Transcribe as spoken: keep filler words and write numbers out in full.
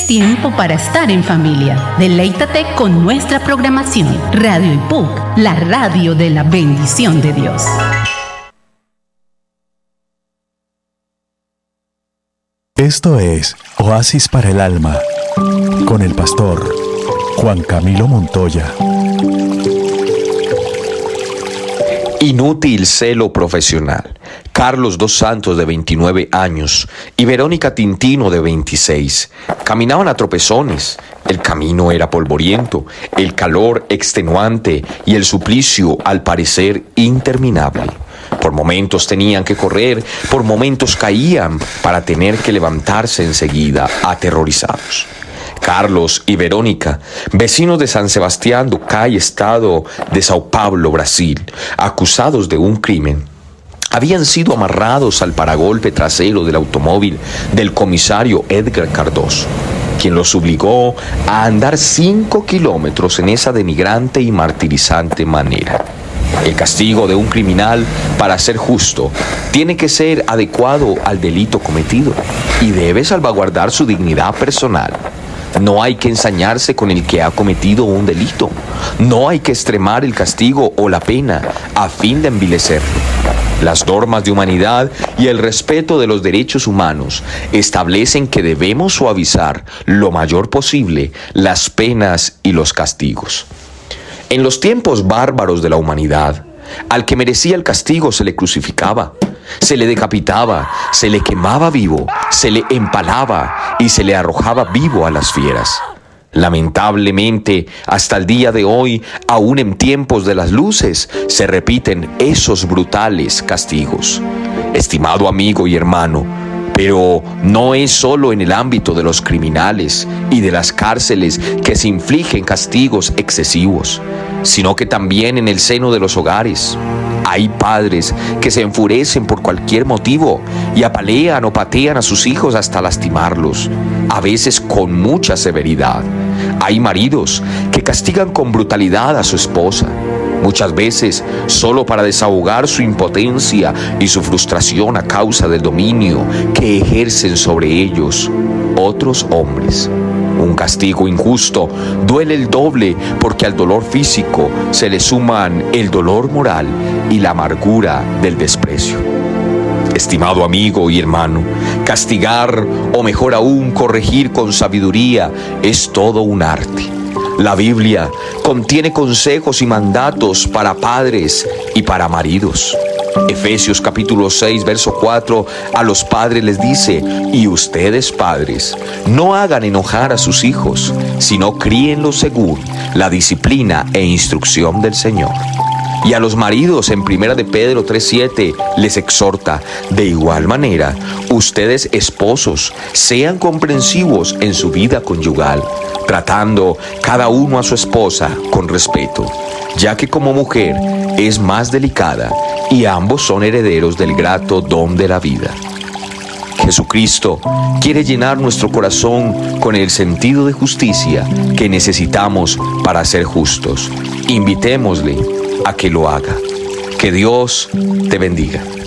Es tiempo para estar en familia. Deleítate con nuestra programación. Radio I P U C, la radio de la bendición de Dios. Esto es Oasis para el Alma, con el pastor Juan Camilo Montoya. Inútil celo profesional. Carlos dos Santos, de veintinueve años, y Verónica Tintino, de veintiséis, caminaban a tropezones. El camino era polvoriento, el calor extenuante y el suplicio, al parecer, interminable. Por momentos tenían que correr, por momentos caían para tener que levantarse enseguida, aterrorizados. Carlos y Verónica, vecinos de San Sebastián do Cai, estado de Sao Paulo, Brasil, acusados de un crimen, habían sido amarrados al paragolpe trasero del automóvil del comisario Edgar Cardoso, quien los obligó a andar cinco kilómetros en esa denigrante y martirizante manera. El castigo de un criminal, para ser justo, tiene que ser adecuado al delito cometido y debe salvaguardar su dignidad personal. No hay que ensañarse con el que ha cometido un delito. No hay que extremar el castigo o la pena a fin de envilecerlo. Las normas de humanidad y el respeto de los derechos humanos establecen que debemos suavizar lo mayor posible las penas y los castigos. En los tiempos bárbaros de la humanidad, al que merecía el castigo se le crucificaba, se le decapitaba, se le quemaba vivo, se le empalaba y se le arrojaba vivo a las fieras. Lamentablemente, hasta el día de hoy, aún en tiempos de las luces, se repiten esos brutales castigos. Estimado amigo y hermano, pero no es solo en el ámbito de los criminales y de las cárceles que se infligen castigos excesivos, sino que también en el seno de los hogares. Hay padres que se enfurecen por cualquier motivo y apalean o patean a sus hijos hasta lastimarlos, a veces con mucha severidad. Hay maridos que castigan con brutalidad a su esposa, muchas veces solo para desahogar su impotencia y su frustración a causa del dominio que ejercen sobre ellos otros hombres. Un castigo injusto duele el doble porque al dolor físico se le suman el dolor moral y la amargura del desprecio. Estimado amigo y hermano, castigar, o mejor aún, corregir con sabiduría, es todo un arte. La Biblia contiene consejos y mandatos para padres y para maridos. Efesios capítulo seis, verso cuatro, a los padres les dice: y ustedes, padres, no hagan enojar a sus hijos, sino críenlos según la disciplina e instrucción del Señor. Y a los maridos, en primera de Pedro tres siete, les exhorta: de igual manera, ustedes, esposos, sean comprensivos en su vida conyugal, tratando cada uno a su esposa con respeto, ya que como mujer es más delicada y ambos son herederos del grato don de la vida. Jesucristo quiere llenar nuestro corazón con el sentido de justicia que necesitamos para ser justos. Invitémosle a que lo haga. Que Dios te bendiga.